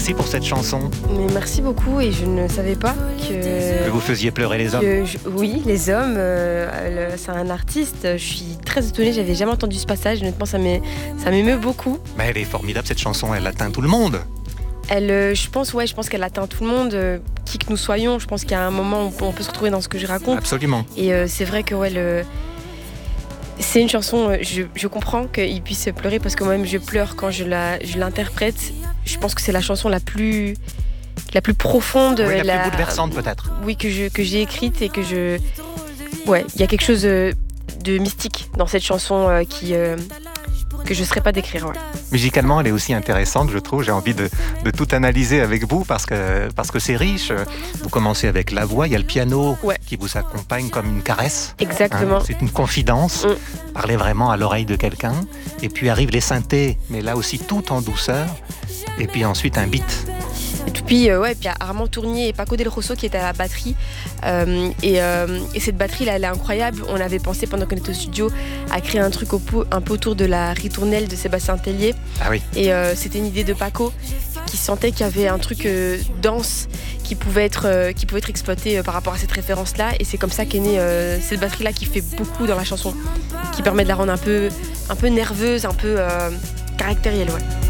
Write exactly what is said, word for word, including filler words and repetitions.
merci pour cette chanson. Mais merci beaucoup et je ne savais pas que... Que vous faisiez pleurer les hommes. que je- Oui, les hommes, euh, le- c'est un artiste. Je suis très étonnée, j'avais jamais entendu ce passage. Honnêtement, ça m'é- ça m'émeut beaucoup. Mais elle est formidable cette chanson, elle atteint tout le monde. Elle, euh, je pense, ouais, je pense qu'elle atteint tout le monde, euh, qui que nous soyons. Je pense qu'il y a un moment où on peut, on peut se retrouver dans ce que je raconte. Absolument. Et euh, c'est vrai que ouais, le... c'est une chanson, euh, je, je comprends qu'il puisse pleurer parce que moi-même je pleure quand je, la, je l'interprète. Je pense que c'est la chanson la plus, la plus profonde, Oui, la, plus bouleversante peut-être. oui, que, je, que j'ai écrite et que je... Ouais, il y a quelque chose euh, de mystique dans cette chanson euh, qui, euh, que je ne saurais pas décrire. Ouais. Musicalement, elle est aussi intéressante, je trouve. J'ai envie de, de tout analyser avec vous parce que, parce que c'est riche. Vous commencez avec la voix, il y a le piano Ouais. qui vous accompagne comme une caresse. Exactement. Hein, c'est une confidence, Mm. parler vraiment à l'oreille de quelqu'un. Et puis arrivent les synthés, mais là aussi tout en douceur. Et puis ensuite un beat. Et puis, euh, ouais, puis il y a Armand Tournier et Paco Del Rosso qui étaient à la batterie. Euh, et, euh, et cette batterie là, elle est incroyable. On avait pensé pendant qu'on était au studio à créer un truc au po- un peu autour de la ritournelle de Sébastien Tellier. Ah oui. Et euh, c'était une idée de Paco qui sentait qu'il y avait un truc euh, dense qui pouvait être, euh, qui pouvait être exploité euh, par rapport à cette référence-là. Et c'est comme ça qu'est née euh, cette batterie-là qui fait beaucoup dans la chanson, qui permet de la rendre un peu, un peu nerveuse, un peu euh, caractérielle. Ouais.